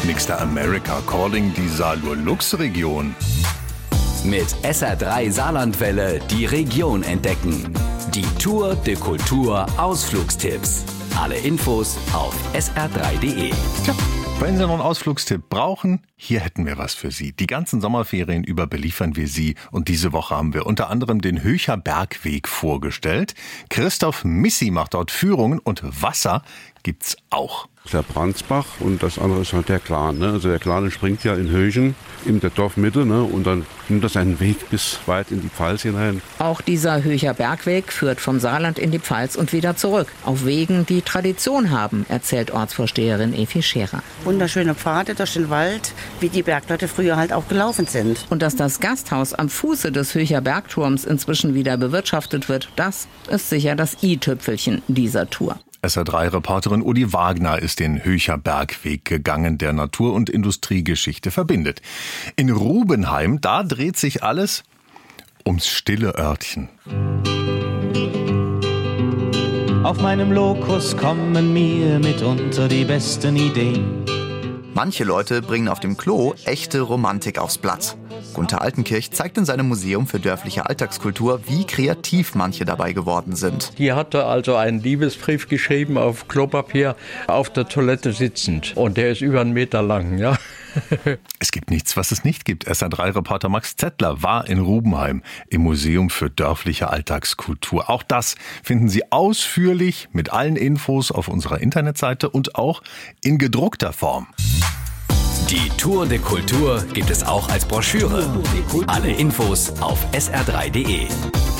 Mr. America Calling die Saarlur-Lux-Region. Mit SR3 Saarlandwelle die Region entdecken. Die Tour de Kultur Ausflugstipps. Alle Infos auf sr3.de. Tja, wenn Sie noch einen Ausflugstipp brauchen, hier hätten wir was für Sie. Die ganzen Sommerferien über beliefern wir Sie und diese Woche haben wir unter anderem den Höcher Bergweg vorgestellt. Christoph Missi macht dort Führungen und Wasser gibt's auch. Der Brandsbach und das andere ist halt der Klan. Ne? Also der Klan springt ja in Höchen in der Dorfmitte, ne? Und dann nimmt er seinen Weg bis weit in die Pfalz hinein. Auch dieser Höcher Bergweg führt vom Saarland in die Pfalz und wieder zurück. Auf Wegen, die Tradition haben, erzählt Ortsvorsteherin Evi Scherer. Wunderschöne Pfade durch den Wald, wie die Bergleute früher halt auch gelaufen sind. Und dass das Gasthaus am Fuße des Höcher Bergturms inzwischen wieder bewirtschaftet wird, das ist sicher das i-Tüpfelchen dieser Tour. SR3-Reporterin Udi Wagner ist den Höcher Bergweg gegangen, der Natur- und Industriegeschichte verbindet. In Rubenheim, da dreht sich alles ums stille Örtchen. Auf meinem Lokus kommen mir mitunter die besten Ideen. Manche Leute bringen auf dem Klo echte Romantik aufs Blatt. Gunter Altenkirch zeigt in seinem Museum für dörfliche Alltagskultur, wie kreativ manche dabei geworden sind. Hier hat er also einen Liebesbrief geschrieben auf Klopapier, auf der Toilette sitzend. Und der ist über 1 Meter lang, ja. Es gibt nichts, was es nicht gibt. SR3-Reporter Max Zettler war in Rubenheim im Museum für dörfliche Alltagskultur. Auch das finden Sie ausführlich mit allen Infos auf unserer Internetseite und auch in gedruckter Form. Die Tour de Kultur gibt es auch als Broschüre. Alle Infos auf sr3.de.